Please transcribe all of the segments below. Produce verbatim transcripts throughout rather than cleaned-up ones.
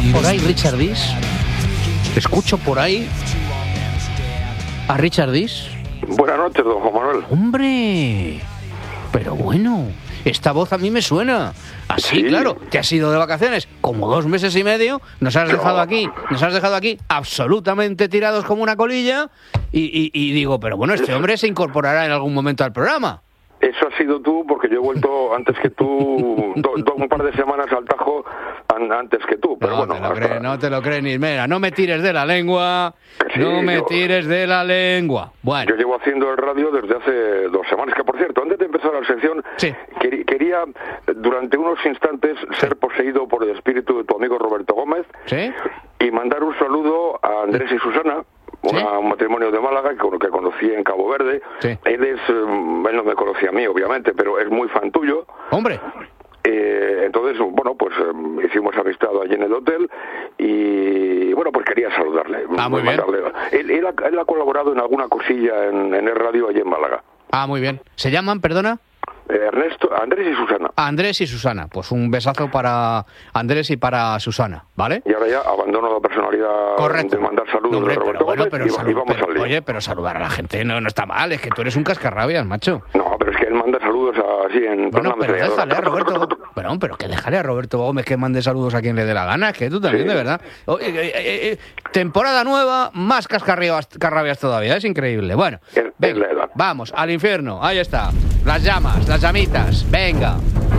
por ahí Richard Dis? ¿Escucho por ahí a Richard Dis? Buenas noches, don Juan Manuel. ¡Hombre! Pero bueno, esta voz a mí me suena. Así, Sí. claro, te has ido de vacaciones como dos meses y medio, nos has No. dejado aquí, nos has dejado aquí absolutamente tirados como una colilla y, y, y digo, pero bueno, este hombre se incorporará en algún momento al programa. Eso has sido tú, porque yo he vuelto antes que tú, do, do, un par de semanas al Tajo an, antes que tú. Pero No bueno, te lo hasta- crees, no te lo crees ni mera. No me tires de la lengua, Sí, no me yo- tires de la lengua. Bueno, Yo llevo haciendo el radio desde hace dos semanas, que por cierto, antes de empezar la sección, Sí. queri- quería durante unos instantes ser poseído por el espíritu de tu amigo Roberto Gómez ¿sí? y mandar un saludo a Andrés y Susana, una- ¿Sí? un matrimonio de Málaga que, que conocí en Cabo Verde. Sí. Él, es, eh, él no me conocía a mí, obviamente, pero es muy fan tuyo. Hombre, Eh, entonces, bueno, pues eh, hicimos amistad allí en el hotel y, bueno, pues quería saludarle. Ah, muy bien. mandarle- Él, él ha, él ha colaborado en alguna cosilla en, en el radio allí en Málaga. ah, muy bien. ¿Se llaman, perdona? Eh, Ernesto, Andrés y Susana. Andrés y Susana. Pues un besazo para Andrés y para Susana, ¿vale? Y ahora ya abandono la personalidad Correcto. de mandar saludos No, hombre, de Roberto pero bueno, Gómez pero y, va- salud- y vamos pero- al lío. Oye, pero saludar a la gente no, no está mal, es que tú eres un cascarrabias, macho. No, pero es que él manda saludos así en... Bueno, una pero ametralladora. déjale a Roberto... Bueno, pero que déjale a Roberto Gómez que mande saludos a quien le dé la gana, es que tú también, Sí. de verdad. Oye, eh, eh, eh, temporada nueva, más cascarrabias cascarrabias todavía, es increíble. Bueno, Es- es venga, la edad. vamos, al infierno, ahí está. Las llamas, las llamitas, venga.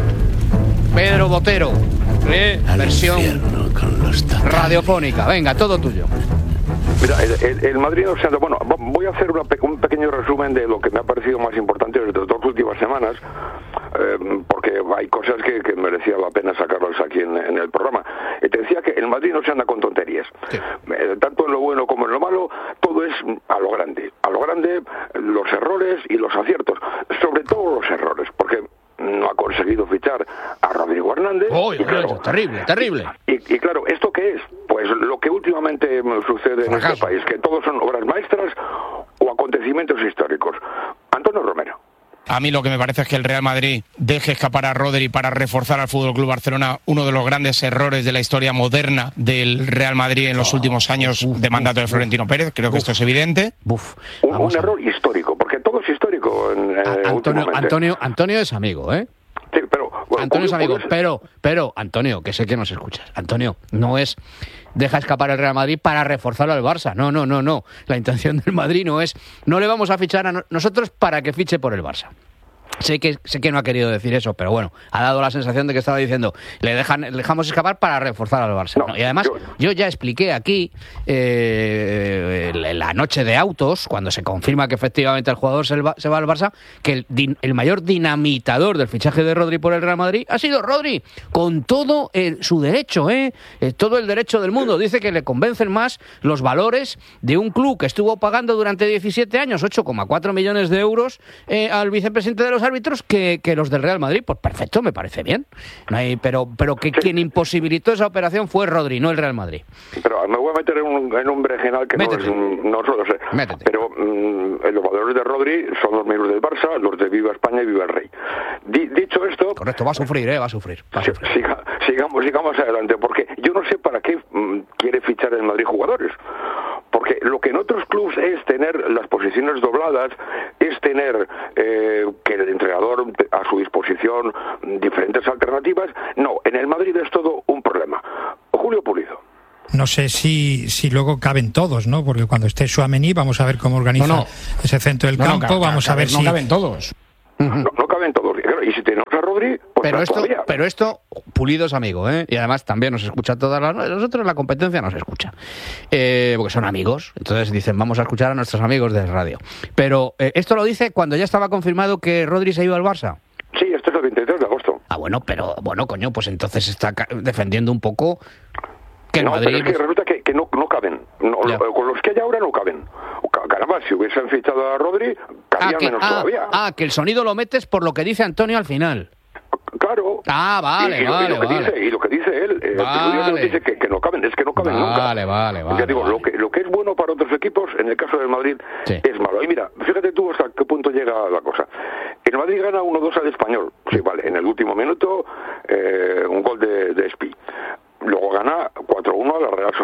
Pedro Botero, ¿eh? versión radiofónica, venga, todo tuyo. Mira, el, el, el Madrid no se anda- bueno, va- voy a hacer una pe- un pequeño resumen de lo que me ha parecido más importante de las dos últimas semanas, eh, porque hay cosas que, que merecía la pena sacarlas aquí en, en el programa. Eh, te decía que el Madrid no se anda con tonterías. Sí. Eh, tanto en lo bueno como en lo malo, todo es a lo grande. A lo grande, los errores y los aciertos. Sobre todo los errores, porque no ha conseguido fichar a Rodrigo Hernández. Uy, y claro, oye, terrible, terrible. y, y claro, ¿esto qué es? Pues lo que últimamente sucede en Fracaso. este país, que todos son obras maestras o acontecimientos históricos. Antonio Romero. A mí lo que me parece es que el Real Madrid deje escapar a Rodri para reforzar al F C Barcelona, uno de los grandes errores de la historia moderna del Real Madrid en los últimos años de mandato de Florentino Pérez. Creo que esto es evidente. Buf, Un, un vamos a ver. error histórico, porque todo es histórico. En, eh, A- Antonio, últimamente. Antonio, Antonio es amigo, ¿eh? Sí, pero, bueno, Antonio es curioso- amigo, curioso- pero, pero, Antonio, que sé que nos escuchas, Antonio, no es deja escapar el Real Madrid para reforzarlo al Barça, no, no, no, no, la intención del Madrid no es, no le vamos a fichar a no- nosotros para que fiche por el Barça. Sé que, sé que no ha querido decir eso, pero bueno, ha dado la sensación de que estaba diciendo, le dejan, le dejamos escapar para reforzar al Barça. No, ¿no? Y además, yo- yo ya expliqué aquí, eh, en la noche de autos, cuando se confirma que efectivamente el jugador se va, se va al Barça, que el, din- el mayor dinamitador del fichaje de Rodri por el Real Madrid ha sido Rodri, con todo el- su derecho, ¿eh? Eh, todo el derecho del mundo. Dice que le convencen más los valores de un club que estuvo pagando durante diecisiete años ocho coma cuatro millones de euros eh, al vicepresidente de los árbitros que, que los del Real Madrid. Pues perfecto, me parece bien. No hay, pero, pero que quien imposibilitó esa operación fue Rodri, no el Real Madrid. Pero me voy a meter en un, en un berenjenal que no, Métete. es, no solo sé. Métete. Pero mm, los valores de Rodri son los mismos del Barça, los de Viva España y Viva el Rey. Di- dicho esto, Correcto, va a sufrir, ¿eh? Va a sufrir. Va a si- sufrir. siga- sigamos, sigamos adelante, porque yo no sé para qué mm, quiere fichar el Madrid jugadores. Porque lo que en otros clubes es tener las posiciones dobladas, es tener eh, que el entrenador a su disposición diferentes alternativas. No, en el Madrid es todo un problema. Julio Pulido. No sé si, si luego caben todos, ¿no? Porque cuando esté Tchouaméni vamos a ver cómo organiza No, no. ese centro del No, no, campo, ca- ca- vamos a ver no si... caben todos. No, no caben todos. Y claro, y si tenemos a Rodri, pues Pero más esto, todavía. pero esto, Pulido es amigo, ¿eh? Y además también nos escucha todas las noches. Nosotros la competencia nos escucha. Eh, porque son amigos. Entonces dicen, vamos a escuchar a nuestros amigos de radio. Pero eh, esto lo dice cuando ya estaba confirmado que Rodri se iba al Barça. Sí, este es el veintitrés de agosto. Ah, bueno, pero, bueno, coño, pues entonces está ca- defendiendo un poco que el No, Madrid... pero es que pues, resulta que, que no, no caben. No, Ya. lo- con los que hay ahora no caben. Ca- Caramba, si hubiesen fichado a Rodri, ah, cabían que, menos ah, todavía. ah, que el sonido lo metes por lo que dice Antonio al final. Claro. Ah, vale, y, y lo- vale, y lo que vale. dice, y lo que dice él, eh, Vale. nos dice que, que no caben, es que no caben nunca. Vale, vale, vale, Ya digo, vale. Lo, que, lo que es bueno para otros equipos, en el caso del Madrid, Sí. es malo. Y mira, fíjate tú hasta qué punto llega la cosa. El Madrid gana uno dos al Español. Sí, vale, en el último minuto, eh, un gol de, de Espi. Luego gana cuatro uno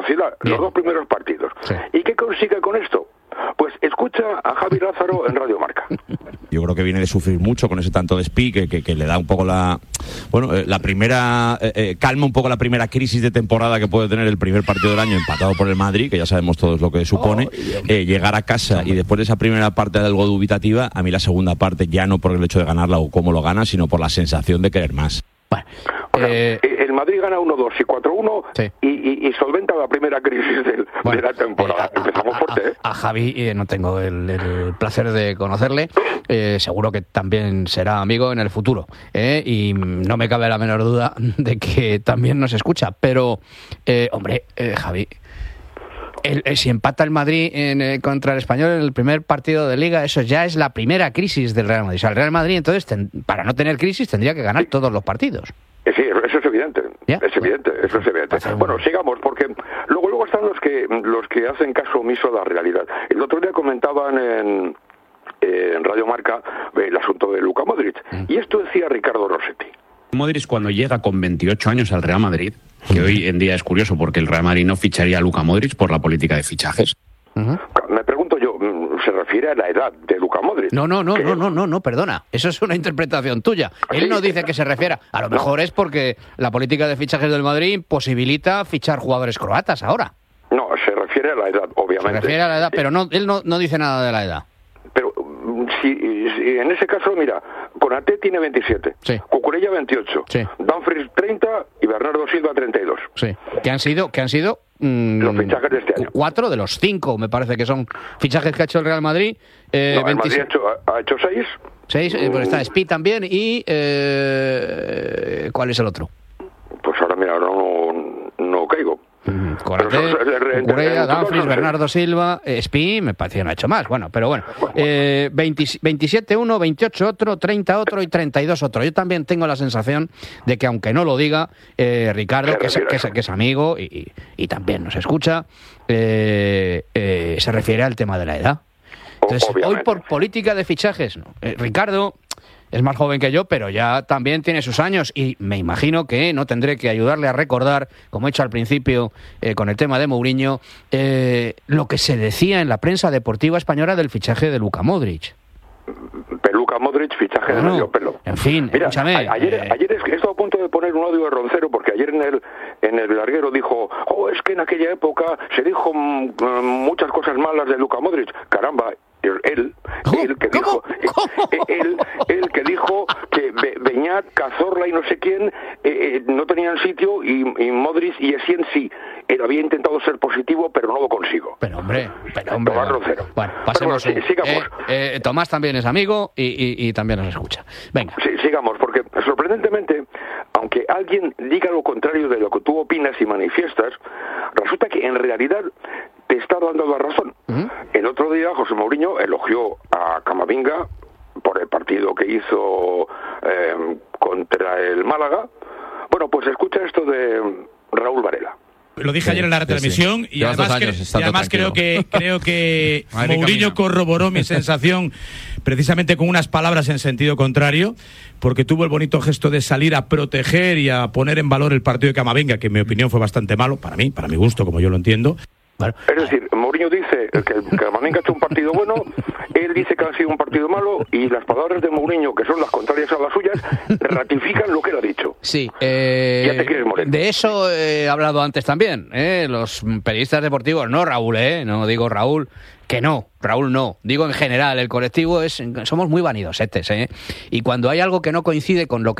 Sociedad, Bien. los dos primeros partidos. Sí. ¿Y qué consigue con esto? Pues escucha a Javi Lázaro en Radio Marca. Yo creo que viene de sufrir mucho con ese tanto de Spi, que, que, que le da un poco la... Bueno, eh, la primera... Eh, eh, calma un poco la primera crisis de temporada que puede tener el primer partido del año empatado por el Madrid, que ya sabemos todos lo que supone. Eh, llegar a casa y después de esa primera parte de algo dubitativa, a mí la segunda parte ya no por el hecho de ganarla o cómo lo gana, sino por la sensación de querer más. Bueno, O sea, eh, el Madrid gana uno dos y cuatro uno Sí. y, y, y solventa la primera crisis del- bueno, de la temporada. eh, a- Empezamos a, fuerte, ¿eh? a, a Javi eh, no tengo el, el placer de conocerle. Eh, seguro que también será amigo en el futuro. ¿eh? Y no me cabe la menor duda de que también nos escucha. Pero, eh, hombre, eh, Javi, el, el- si empata el Madrid en, eh, contra el Español en el primer partido de Liga, eso ya es la primera crisis del Real Madrid. O sea, el Real Madrid, entonces, ten- para no tener crisis, tendría que ganar todos los partidos. Eh, Sí, eso es evidente, ¿Ya? es evidente, eso es evidente. Pues, Bueno, sigamos, porque luego luego están los que los que hacen caso omiso a la realidad. El otro día comentaban en, en Radio Marca eh, el asunto de Luka Modric, y esto decía Ricardo Rossetti. Modric, cuando llega con veintiocho años al Real Madrid, que hoy en día es curioso porque el Real Madrid no ficharía a Luka Modric por la política de fichajes. Ujú. Me pregunto yo, ¿se refiere a la edad de Luka Modric? No, no, no, Que- no, no, no, no, perdona. Eso es una interpretación tuya. Él ¿Sí? no dice que se refiera. A lo mejor es porque la política de fichajes del Madrid posibilita fichar jugadores croatas ahora. No, se refiere a la edad, Se obviamente. refiere a la edad, pero no, él no, no dice nada de la edad. Pero mm, si, si en ese caso, mira, Konaté tiene veintisiete, Sí. Cucurella veintiocho, Sí. Dumfries treinta y Bernardo Silva treinta y dos. Sí. Que han sido, que han sido mm, Los fichajes de este año. cuatro de los cinco, me parece que son fichajes que ha hecho el Real Madrid. Eh, No, el Madrid ha veintiséis, hecho, ha hecho seis. seis, eh, pues está Speed también y eh, ¿cuál es el otro? Pues ahora mira, no, no caigo. Konaté, Pero son- entre- Cucurella, entre- Dumfries, son- Bernardo Silva, eh, Spi, me parecía que no ha hecho más. Bueno, pero bueno. Eh, veinte veintisiete uno, veintiocho otro, treinta otro y treinta y dos otro. Yo también tengo la sensación de que, aunque no lo diga, eh, Ricardo, que es, que, es, que es amigo y, y- y también nos escucha, eh, eh, se refiere al tema de la edad. Entonces, hoy Obviamente. por política de fichajes, no. Eh, Ricardo es más joven que yo, pero ya también tiene sus años y me imagino que no tendré que ayudarle a recordar, como he hecho al principio eh, con el tema de Mourinho, eh, lo que se decía en la prensa deportiva española del fichaje de Luka Modric. Peluca Modric, fichaje de Bueno, medio pelo. en fin, Mira, escúchame, a- ayer, eh, ayer es que he estado a punto de poner un audio de Roncero, porque ayer en el en el larguero dijo, oh, es que en aquella época se dijo mm, mm, muchas cosas malas de Luka Modric. Caramba, él, él, ¿Cómo? él que ¿Cómo? dijo, ¿Cómo? eh, él, él que dijo que Be- Beñat, Cazorla y no sé quién eh, eh, no tenían sitio y, y Modric y Essien sí. Él había intentado ser positivo, pero no lo consigo. Pero hombre, pero hombre. Tomás Roncero. Bueno, Pero pasemos. bueno, sí, sigamos. eh, eh, Tomás también es amigo y, y- y también nos escucha. Venga. Sí, sigamos, porque sorprendentemente, aunque alguien diga lo contrario de lo que tú opinas y manifiestas, resulta que en realidad te está dando la razón. Ujú. El otro día José Mourinho elogió a Camavinga por el partido que hizo eh, contra el Málaga. Bueno, pues escucha esto de Raúl Varela. Lo dije ayer en la retransmisión y Llevas además, dos años cre- y estando además creo que creo que Madrid Mourinho camina. corroboró mi sensación precisamente con unas palabras en sentido contrario, porque tuvo el bonito gesto de salir a proteger y a poner en valor el partido de Camavinga, que en mi opinión fue bastante malo, para mí, para mi gusto, como yo lo entiendo. Bueno, Es decir, Mourinho dice que el Camavinga ha hecho un partido bueno, él dice que ha sido un partido malo, y las palabras de Mourinho, que son las contrarias a las suyas, ratifican lo que él ha dicho. sí, eh, Ya te quieres morir. de eso he hablado antes también. ¿eh? Los periodistas deportivos, no Raúl, ¿eh? no digo Raúl, que no, Raúl no. Digo en general, el colectivo es, somos muy vanidosetes, ¿eh? Y cuando hay algo que no coincide con lo que